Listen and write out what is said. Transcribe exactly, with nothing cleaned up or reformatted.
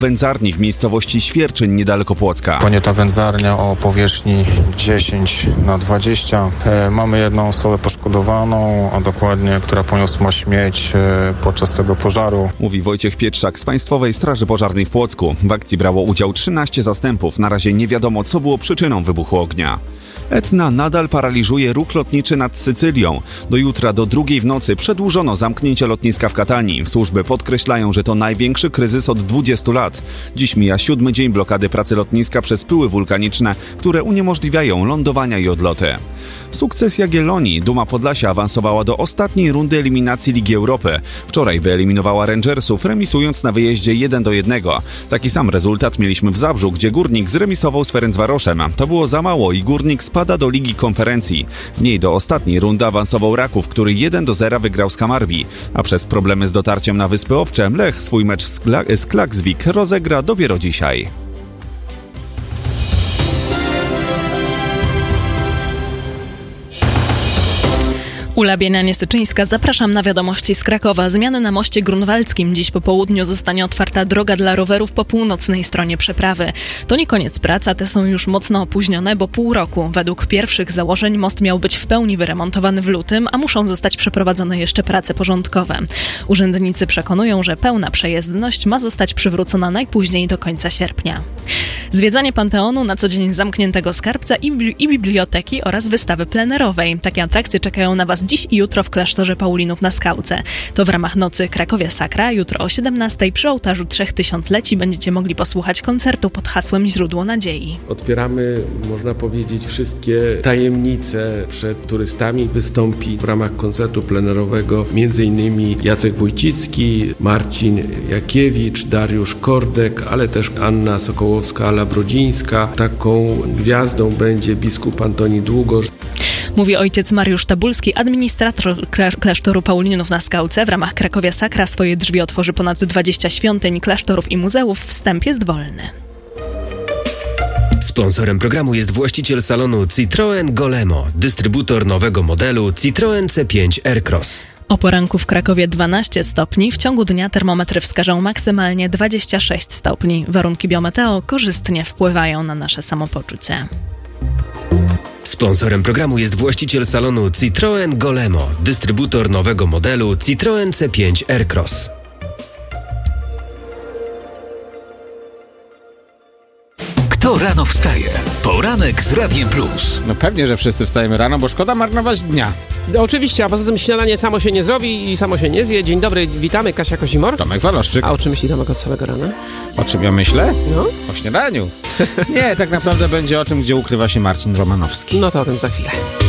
wędzarni w miejscowości Świerczyn niedaleko Płocka. Panie ta wędzarnia o powierzchni dziesięć na dwadzieścia. E, mamy jedną osobę poszkodowaną, a dokładnie, która poniosła śmierć e, podczas tego pożaru. Mówi Wojciech Pietrzak z Państwowej Straży Pożarnej w Płocku. W akcji brało udział trzynaście zastępów. Na razie nie wiadomo, co było przyczyną wybuchu ognia. Etna nadal paraliżuje ruch lotniczy nad Sycylią. Do jutra do drugiej w nocy przedłużono zamknięcie lotniska w Katanii. Służby podkreślają, że to największy kryzys od dwudziestu lat. Dziś mija siódmy dzień blokady pracy lotniska przez pyły wulkaniczne, które uniemożliwiają lądowania i odloty. Sukces Jagiellonii. Duma Podlasia awansowała do ostatniej rundy eliminacji Ligi Europy. Wczoraj wyeliminowała Rangersów, remisując na wyjeździe jeden do jednego. Taki sam rezultat mieliśmy w Zabrzu, gdzie Górnik zremisował z Ferencvaroszem. To było za mało i Górnik spada do Ligi Konferencji. W niej do ostatniej rundy awansował Raków, który jeden do zera wygrał z Kamarbi. A przez problemy z dotarciem na Wyspy Owcze Lech swój mecz z, Kla- z Klaksvik rozegra dopiero dzisiaj. Ula Bienianie-Syczyńska, zapraszam na wiadomości z Krakowa. Zmiany na moście grunwaldzkim. Dziś po południu zostanie otwarta droga dla rowerów po północnej stronie przeprawy. To nie koniec prac, a te są już mocno opóźnione, bo pół roku. Według pierwszych założeń most miał być w pełni wyremontowany w lutym, a muszą zostać przeprowadzone jeszcze prace porządkowe. Urzędnicy przekonują, że pełna przejezdność ma zostać przywrócona najpóźniej do końca sierpnia. Zwiedzanie Panteonu, na co dzień zamkniętego skarbca i, bibli- i biblioteki oraz wystawy plenerowej. Takie atrakcje czekają na Was dziś i jutro w klasztorze Paulinów na Skałce. To w ramach Nocy Krakowia Sakra. Jutro o siedemnastej przy ołtarzu Trzech Tysiącleci będziecie mogli posłuchać koncertu pod hasłem Źródło Nadziei. Otwieramy, można powiedzieć, wszystkie tajemnice przed turystami. Wystąpi w ramach koncertu plenerowego m.in. Jacek Wójcicki, Marcin Jakiewicz, Dariusz Kordek, ale też Anna Sokołowska-Labrodzińska. Taką gwiazdą będzie biskup Antoni Długosz. Mówi ojciec Mariusz Tabulski, administrator klasztoru Paulinów na Skałce. W ramach Krakowia Sakra swoje drzwi otworzy ponad dwadzieścia świątyń, klasztorów i muzeów. Wstęp jest wolny. Sponsorem programu jest właściciel salonu Citroen Golemo, dystrybutor nowego modelu Citroen C pięć Aircross. O poranku w Krakowie dwanaście stopni, w ciągu dnia termometry wskażą maksymalnie dwadzieścia sześć stopni. Warunki biometeo korzystnie wpływają na nasze samopoczucie. Sponsorem programu jest właściciel salonu Citroen Golemo, dystrybutor nowego modelu Citroen C pięć Aircross. Kto rano wstaje? Poranek z Radiem Plus. No pewnie, że wszyscy wstajemy rano, bo szkoda marnować dnia. No, oczywiście, a poza tym śniadanie samo się nie zrobi i samo się nie zje. Dzień dobry, witamy, Kasia Kozimor. Tomek Waloszczyk. A o czym myśli Tomek od samego rana? O czym ja myślę? No? O śniadaniu. Nie, tak naprawdę będzie o tym, gdzie ukrywa się Marcin Romanowski. No to o tym za chwilę.